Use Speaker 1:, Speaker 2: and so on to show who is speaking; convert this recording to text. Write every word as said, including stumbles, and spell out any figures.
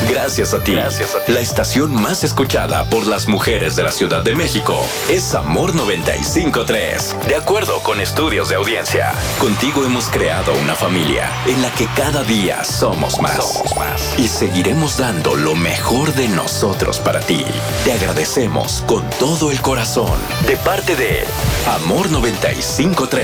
Speaker 1: Gracias a ti. Gracias a ti. La estación más escuchada por las mujeres de la Ciudad de México es Amor noventa y cinco punto tres. De acuerdo con estudios de audiencia, contigo hemos creado una familia en la que cada día somos más. Somos más. Y seguiremos dando lo mejor de nosotros para ti. Te agradecemos con todo el corazón. De parte de Amor noventa y cinco punto tres.